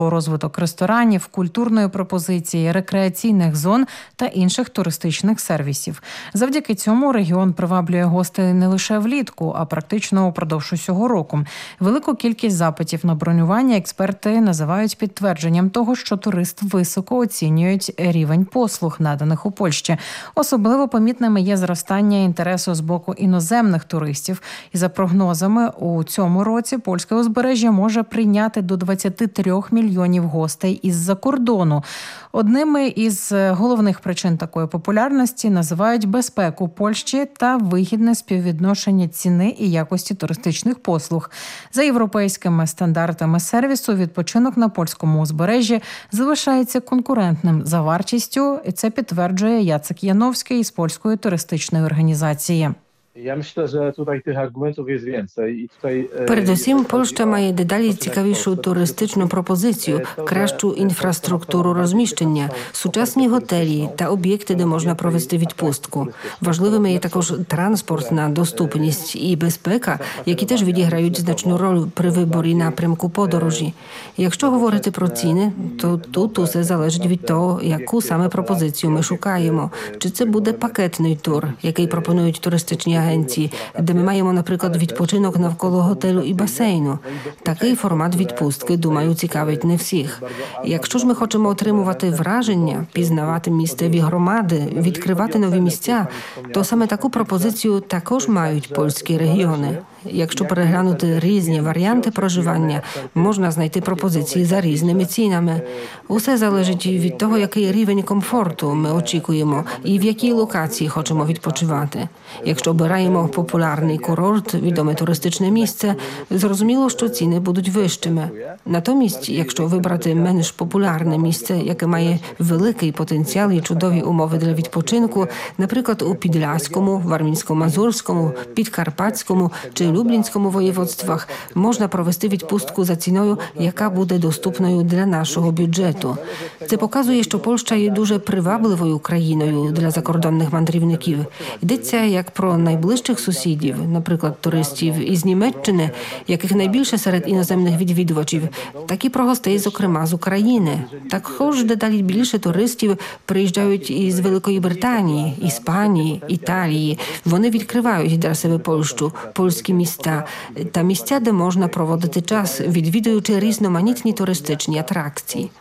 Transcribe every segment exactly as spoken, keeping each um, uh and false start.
розвиток ресторанів, культурної пропозиції, рекреаційних зон та інших туристичних сервісів. Завдяки цьому регіон приваблює гостей не лише влітку, а практично упродовж усього року. Велику кількість запитів на бронювання експерти називають підтвердженням того, що турист високо оцінюють рівень послуг, наданих у Польщі. Особливо помітними є зростання інтересу з боку іноземних туристів. І за прогнозами, у цьому році польське узбережжя може прийняти до двадцяти трьох мільйонів гостей із-за кордону. Одними із головних причин такої популярності називають безпеку Польщі та вигідне співвідношення ціни і якості туристичних послуг. За європейськими стандартами сервісу відпочинок на польському узбережжі залишається конкурентним за вартістю, і це підтверджує Яцек Яновський із польської туристичної організації. Ja myślę, że tutaj tych argumentów jest więcej і tutaj Передусім, Польща має дедалі цікавішу туристичну пропозицію, кращу інфраструктуру розміщення, сучасні готелі та об'єкти, де можна провести відпустку. Важливими є також транспортна доступність і безпека, які теж відіграють значну роль при виборі напрямку подорожі. Якщо говорити про ціни, то тут усе залежить від того, яку саме пропозицію ми шукаємо. Чи це буде пакетний тур, який пропонують туристичні агенції, де ми маємо, наприклад, відпочинок навколо готелю і басейну. Такий формат відпустки, думаю, цікавить не всіх. Якщо ж ми хочемо отримувати враження, пізнавати місцеві громади, відкривати нові місця, то саме таку пропозицію також мають польські регіони. Якщо переглянути різні варіанти проживання, можна знайти пропозиції за різними цінами. Усе залежить від того, який рівень комфорту ми очікуємо і в якій локації хочемо відпочивати. Якщо обираємо популярний курорт, відоме туристичне місце, зрозуміло, що ціни будуть вищими. Натомість, якщо вибрати менш популярне місце, яке має великий потенціал і чудові умови для відпочинку, наприклад, у Підляському, Вармінсько-Мазурському, Підкарпатському чи Люблінському воєводствах, можна провести відпустку за ціною, яка буде доступною для нашого бюджету. Це показує, що Польща є дуже привабливою країною для закордонних мандрівників. Йдеться як про найближчих сусідів, наприклад, туристів із Німеччини, яких найбільше серед іноземних відвідувачів, так і про гостей, зокрема, з України. Також дедалі більше туристів приїжджають із Великої Британії, Іспанії, Італії. Вони відкривають для себе Польщу, польські міста та місця, де можна проводити час, відвідуючи різноманітні туристичні атракції.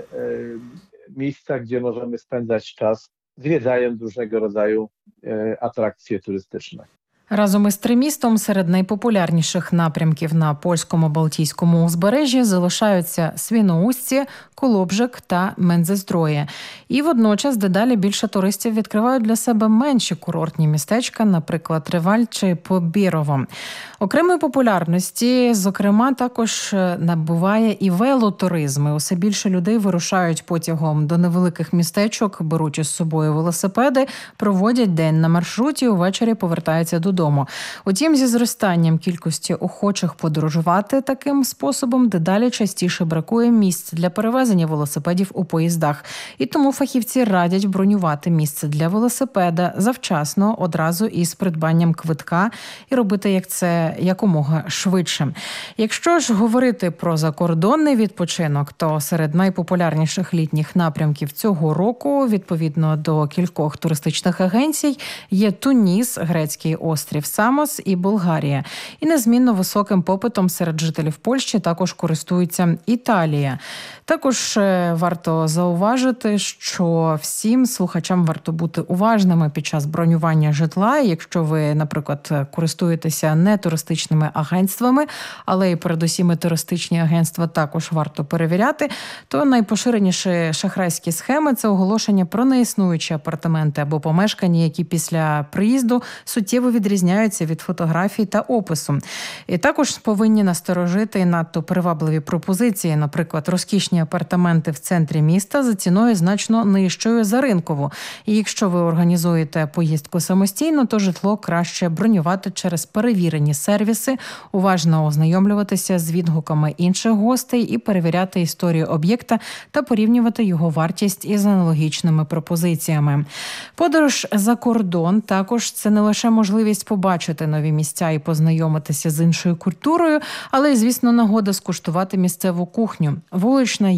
Місця, де можемо спędzać час, zwiedzając różnego rodzaju atrakcje turystyczne. Разом із Тримістом серед найпопулярніших напрямків на польському-балтійському узбережжі залишаються Свіноустці, Колобжик та Мензес-Дрої. І водночас дедалі більше туристів відкривають для себе менші курортні містечка, наприклад, Реваль чи Побєрово. Окремої популярності, зокрема, також набуває і велотуризм. І усе більше людей вирушають потягом до невеликих містечок, беручи з собою велосипеди, проводять день на маршруті, увечері повертаються додому. Утім, зі зростанням кількості охочих подорожувати таким способом дедалі частіше бракує місць для перевезення велосипедів у поїздах. І тому фахівці радять бронювати місце для велосипеда завчасно, одразу із придбанням квитка і робити як це якомога швидше. Якщо ж говорити про закордонний відпочинок, то серед найпопулярніших літніх напрямків цього року, відповідно до кількох туристичних агенцій, є Туніс, грецький острів Самос і Болгарія. І незмінно високим попитом серед жителів Польщі також користується Італія. Також варто зауважити, що всім слухачам варто бути уважними під час бронювання житла. Якщо ви, наприклад, користуєтеся не туристичними агентствами, але і передусім і туристичні агентства також варто перевіряти, то найпоширеніші шахрайські схеми – це оголошення про неіснуючі апартаменти або помешкання, які після приїзду суттєво відрізняються від фотографій та опису. І також повинні насторожити і надто привабливі пропозиції, наприклад, розкішні апартаменти в центрі міста за ціною значно нижчою за ринкову. І якщо ви організуєте поїздку самостійно, то житло краще бронювати через перевірені сервіси, уважно ознайомлюватися з відгуками інших гостей і перевіряти історію об'єкта та порівнювати його вартість із аналогічними пропозиціями. Подорож за кордон також це не лише можливість побачити нові місця і познайомитися з іншою культурою, але й, звісно, нагода скуштувати місцеву кухню. Вулична